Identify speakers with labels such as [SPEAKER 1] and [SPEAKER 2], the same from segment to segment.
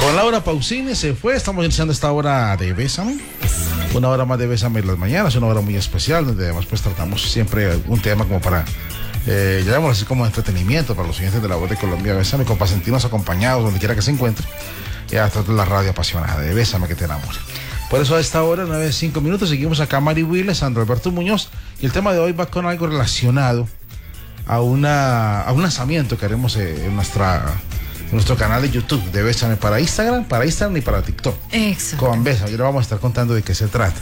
[SPEAKER 1] Con Laura Pausini se fue. Estamos iniciando esta hora de Bésame. Una hora más de Bésame en las mañanas, una hora muy especial, donde además pues tratamos siempre un tema como para, llamémoslo así, como entretenimiento para los oyentes de La Voz de Colombia. Bésame, con pasentinos acompañados, donde quiera que se encuentre, y a través de la radio apasionada de Bésame que te enamore. Por eso a esta hora, 9:05, seguimos acá Mari Willes, Sandro Alberto Muñoz, y el tema de hoy va con algo relacionado a un lanzamiento que haremos en nuestro canal de YouTube de Bésame para Instagram y para TikTok.
[SPEAKER 2] Exacto.
[SPEAKER 1] Con Bésame, y le vamos a estar contando de qué se trata.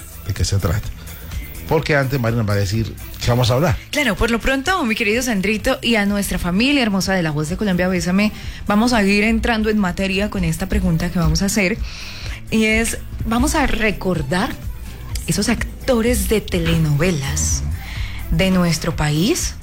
[SPEAKER 1] Porque antes Mari nos va a decir qué vamos a hablar.
[SPEAKER 2] Claro, por lo pronto, mi querido Sandrito, y a nuestra familia hermosa de La Voz de Colombia, Bésame, vamos a ir entrando en materia con esta pregunta que vamos a hacer. Y es, vamos a recordar esos actores de telenovelas de nuestro país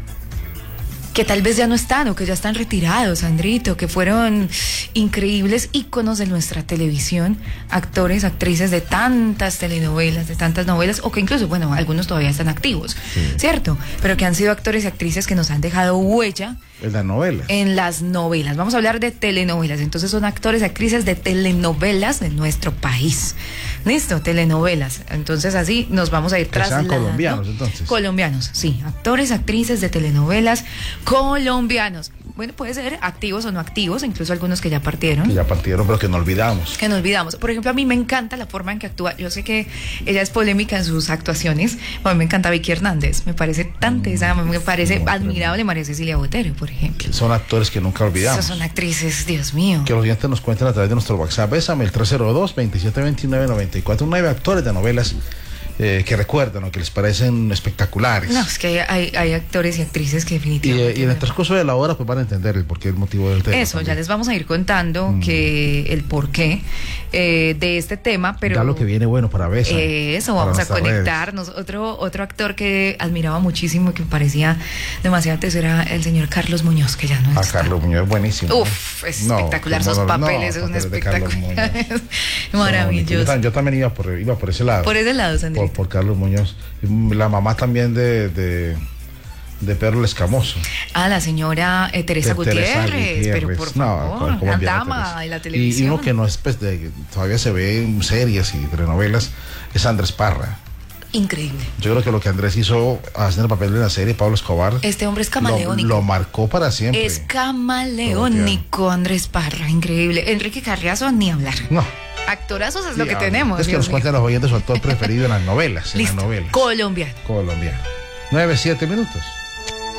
[SPEAKER 2] que tal vez ya no están o que ya están retirados, Sandrito, que fueron increíbles íconos de nuestra televisión, actores, actrices de tantas telenovelas, de tantas novelas, o que incluso, bueno, algunos todavía están activos, sí, ¿cierto? Pero que han sido actores y actrices que nos han dejado huella
[SPEAKER 1] en las novelas.
[SPEAKER 2] En las novelas. Vamos a hablar de telenovelas. Entonces son actores y actrices de telenovelas de nuestro país. ¿Listo? Telenovelas. Entonces así nos vamos a ir trasladando.
[SPEAKER 1] Que sean colombianos, entonces.
[SPEAKER 2] Colombianos, sí. Actores, actrices de telenovelas colombianos. Bueno, puede ser activos o no activos, incluso algunos que ya partieron.
[SPEAKER 1] Que ya partieron, pero que no olvidamos.
[SPEAKER 2] Que no olvidamos. Por ejemplo, a mí me encanta la forma en que actúa. Yo sé que ella es polémica en sus actuaciones. A mí me encanta Vicky Hernández. Me parece tan tesa, me parece admirable María Cecilia Botero, por ejemplo.
[SPEAKER 1] Son actores que nunca olvidamos.
[SPEAKER 2] Esas son actrices, Dios mío.
[SPEAKER 1] Que los oyentes nos cuenten a través de nuestro WhatsApp. Bésame, el 302-2729-949, actores de novelas que recuerdan o que les parecen espectaculares.
[SPEAKER 2] No, es que hay actores y actrices que definitivamente...
[SPEAKER 1] Y en el transcurso de la hora pues van a entender el porqué, el motivo del tema.
[SPEAKER 2] Eso,
[SPEAKER 1] también.
[SPEAKER 2] Ya les vamos a ir contando que el porqué de este tema, pero...
[SPEAKER 1] Ya lo que viene bueno para Bésame.
[SPEAKER 2] Eso, vamos a conectarnos. Otro actor que admiraba muchísimo, que me parecía demasiado teso, era el señor Carlos Muñoz, que ya no está.
[SPEAKER 1] Carlos Muñoz es buenísimo.
[SPEAKER 2] Uf, es espectacular, sus papeles son espectaculares. Maravilloso.
[SPEAKER 1] Yo también iba por ese lado.
[SPEAKER 2] Por ese lado, Sandrito.
[SPEAKER 1] Por Carlos Muñoz, la mamá también de Pedro el Escamoso.
[SPEAKER 2] La señora Teresa Gutiérrez, pero por favor, la dama de la televisión.
[SPEAKER 1] Y uno que no es, pues, todavía se ve en series y telenovelas, es Andrés Parra.
[SPEAKER 2] Increíble.
[SPEAKER 1] Yo creo que lo que Andrés hizo haciendo el papel de la serie, Pablo Escobar,
[SPEAKER 2] este hombre es camaleónico.
[SPEAKER 1] Lo marcó para siempre.
[SPEAKER 2] Es camaleónico, Andrés Parra, increíble. Enrique Carriazo, ni hablar.
[SPEAKER 1] No.
[SPEAKER 2] Actorazos es lo que tenemos.
[SPEAKER 1] Es que nos cuenten los oyentes su actor preferido en las novelas.
[SPEAKER 2] Listo.
[SPEAKER 1] En las novelas.
[SPEAKER 2] Colombiano.
[SPEAKER 1] 9:07.